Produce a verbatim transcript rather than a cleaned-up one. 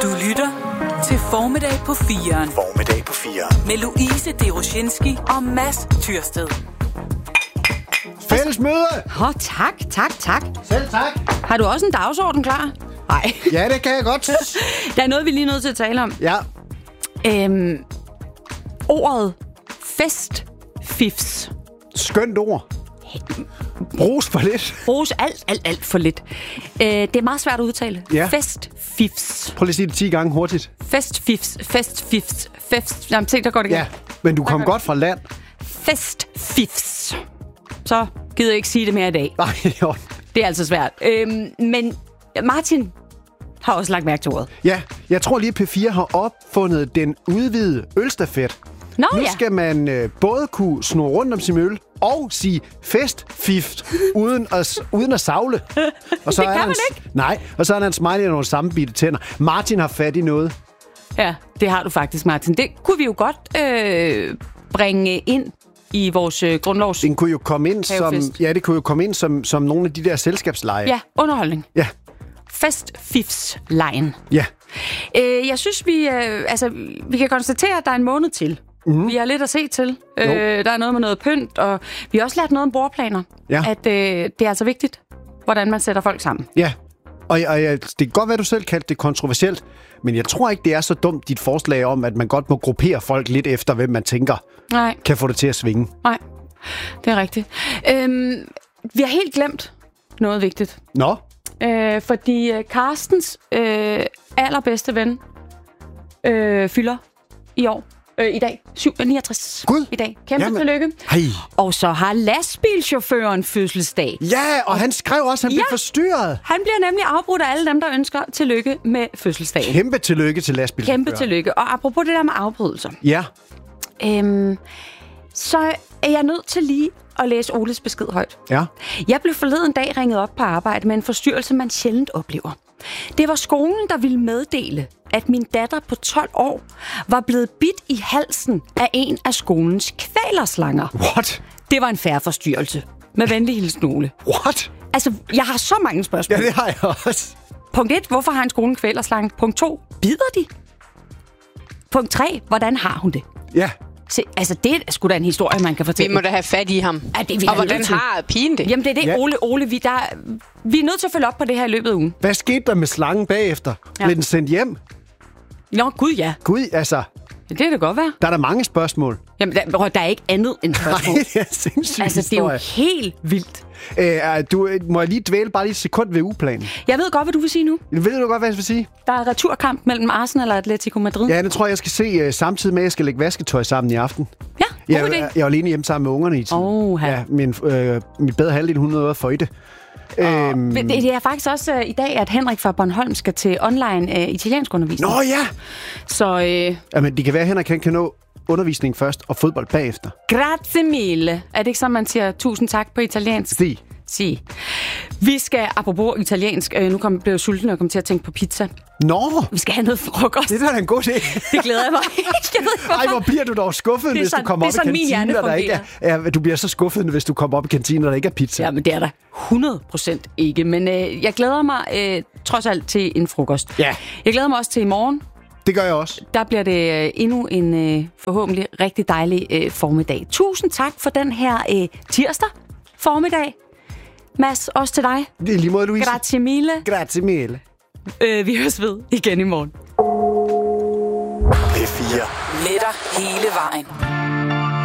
Du lytter til Formiddag på firen. Formiddag på firen. Med Louise Deroshinski og Mads Tyrsted. Fælles møde! Åh, oh, tak, tak, tak. Selv tak. Har du også en dagsorden klar? Nej. Ja, det kan jeg godt. Der er noget, vi lige er nødt til at tale om. Ja. Øhm, ordet festfifs. Skønt ord. Bruges for lidt. Bruges alt, alt, alt for lidt. Øh, det er meget svært at udtale. Ja. Festfifs. Prøv lige at sige det ti gange hurtigt. Festfifs. Festfifs. Fest. Jamen, se, der går det igen. Ja, men du kom godt fra land. Festfifs. Så gider jeg ikke sige det mere i dag. Nej, jo. Det er altså svært. Øhm, men Martin har også lagt mærke til ordet. Ja, jeg tror lige, at P fire har opfundet den udvidede ølstafet. Nå, nu ja. skal man øh, både kunne snurre rundt om sin øl og sige festfift uden at, uden at savle. Og så Det er kan han, man ikke. Nej, og så er der en smiley og nogle sammenbitte tænder. Martin har fat i noget. Ja, det har du faktisk, Martin. Det kunne vi jo godt øh, bringe ind i vores øh, grundlovs... Den kunne jo komme ind som, Havefest. ja, det kunne jo komme ind som, som nogle af de der selskabsleje. Ja, underholdning. Ja. Festfifs-lejen. Ja. Øh, jeg synes, vi, øh, altså, vi kan konstatere, at der er en måned til. Mm. Vi har lidt at se til. Øh, der er noget med noget pynt, og vi har også lært noget om bordplaner. Ja. At øh, det er altså vigtigt, hvordan man sætter folk sammen. Ja, og, og det kan godt være, du selv kaldte det kontroversielt, men jeg tror ikke, det er så dumt, dit forslag om, at man godt må gruppere folk lidt efter, hvem man tænker Nej. kan få det til at svinge. Nej, det er rigtigt. Øhm, vi har helt glemt noget vigtigt. Nå? Øh, fordi øh, Carstens øh, allerbedste ven øh, fylder i år. Øh, I dag. syv niogtres. Gud. I dag. Kæmpe Jamen. tillykke. Hej. Og så har lastbilchaufføren fødselsdag. Ja, og han skrev også, at han Ja. blev forstyrret. Han bliver nemlig afbrudt af alle dem, der ønsker tillykke med fødselsdagen. Kæmpe tillykke til lastbilchaufføren. Kæmpe tillykke. Og apropos det der med afbrydelser, Ja. øhm, så er jeg nødt til lige at læse Oles besked højt. Ja. Jeg blev forleden dag ringet op på arbejde med en forstyrrelse, man sjældent oplever. Det var skolen, der ville meddele, at min datter på tolv år var blevet bidt i halsen af en af skolens kvælerslanger. What? Det var en færre forstyrrelse. Med venlig hilsen, Ole. What? Altså, jeg har så mange spørgsmål. Ja, det har jeg også. Punkt et, hvorfor har en skole en kvælerslange? Punkt to, bider de? Punkt tre, hvordan har hun det? Ja. Se, altså, det er sgu da en historie, man kan fortælle. Vi må da have fat i ham. Ja, det er vi og da hvordan nødt til. har pigen det? Jamen, det er det, Ja. Ole, Ole, vi, der, vi er nødt til at følge op på det her i løbet af ugen. Hvad skete der med slangen bagefter? Ja. Blev den sendt hjem? Nå, gud ja. Gud, altså, Det kan det godt være. der er der mange spørgsmål. Jamen, der, der er ikke andet end spørgsmål. Nej, det er sindssygt Altså, det er jo historie. helt vildt. Øh, du, må jeg lige dvæle bare lige et sekund ved ugeplanen? Jeg ved godt, hvad du vil sige nu. Ved du godt, hvad jeg vil sige? Der er returkamp mellem Arsenal og Atletico Madrid. Ja, det tror jeg, jeg skal se uh, samtidig med, at jeg skal lægge vasketøj sammen i aften. Ja, god Jeg, idé. jeg, jeg var alene hjemme sammen med ungerne i tiden. Åh, ja. Ja, min, øh, min bedre halvdel, hun nåede at føjte. Øhm, Men det, det er faktisk også uh, i dag, at Henrik fra Bornholm skal til online uh, italiensk undervisning. Nå ja! Så uh, Jamen, det kan være, at Henrik kan, kan nå undervisning først og fodbold bagefter. grazie mille. Er det ikke sådan, man siger tusind tak på italiensk? Se. Sig. Vi skal, apropos italiensk, øh, nu kom, blev jeg sulten og kom til at tænke på pizza. Nå! Vi skal have noget frokost. Det er da en god idé. Det glæder jeg mig. Jeg ved ikke, hvorfor. Ej, hvor bliver du dog skuffet, Det er hvis sådan- du kommer det er op i sådan, min kantinen, hjerne og der ikke er... Ja, du bliver så skuffet, hvis du kommer op i kantinen, og der ikke er pizza. Ja, men det er der hundrede procent ikke. Men øh, jeg glæder mig øh, trods alt til en frokost. Ja. Jeg glæder mig også til i morgen. Det gør jeg også. Der bliver det øh, endnu en øh, forhåbentlig rigtig dejlig øh, formiddag. Tusind tak for den her øh, tirsdag formiddag. Mads, også til dig. Det er lige måde, Louise. Grazie mille. Grazie mille. Øh, vi høres ved igen i morgen. P fire. Med dig hele vejen.